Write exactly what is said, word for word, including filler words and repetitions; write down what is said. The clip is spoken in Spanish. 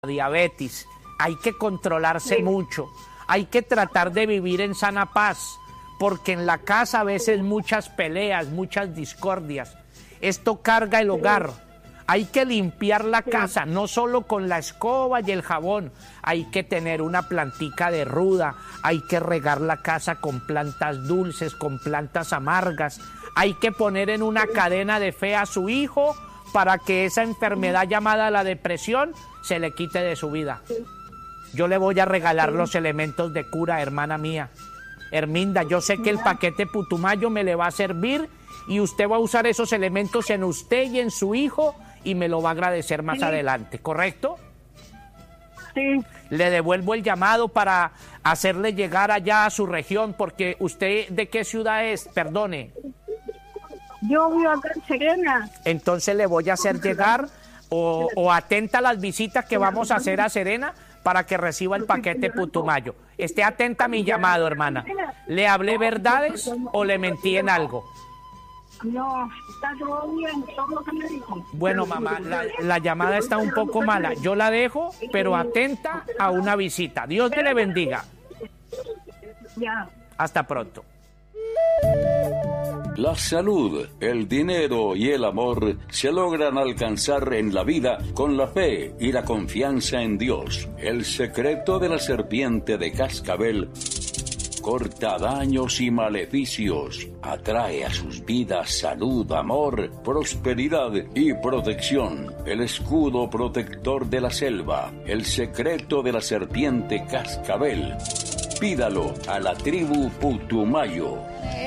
diabetes. Hay que controlarse sí. mucho. Hay que tratar de vivir en sana paz, porque en la casa a veces muchas peleas, muchas discordias. Esto carga el hogar. Hay que limpiar la casa, no solo con la escoba y el jabón. Hay que tener una plantica de ruda, hay que regar la casa con plantas dulces, con plantas amargas. Hay que poner en una cadena de fe a su hijo para que esa enfermedad llamada la depresión se le quite de su vida. Yo le voy a regalar los elementos de cura, hermana mía. Herminda, yo sé que el paquete Putumayo me le va a servir y usted va a usar esos elementos en usted y en su hijo y me lo va a agradecer más sí. adelante, ¿correcto? Sí. Le devuelvo el llamado para hacerle llegar allá a su región, porque usted, ¿de qué ciudad es? Perdone. Yo vivo acá en Serena. Entonces le voy a hacer llegar o, o atenta a las visitas que vamos a hacer a Serena para que reciba el paquete Putumayo. Esté atenta a mi llamado, hermana. ¿Le hablé verdades o le mentí en algo? No, está todo bien, todo lo que me dijo. Bueno, mamá, la, la llamada está un poco mala. Yo la dejo, pero atenta a una visita. Dios te le bendiga. Ya. Hasta pronto. La salud, el dinero y el amor se logran alcanzar en la vida con la fe y la confianza en Dios. El secreto de la serpiente de cascabel corta daños y maleficios, atrae a sus vidas salud, amor, prosperidad y protección. El escudo protector de la selva, el secreto de la serpiente cascabel. Pídalo a la tribu Putumayo.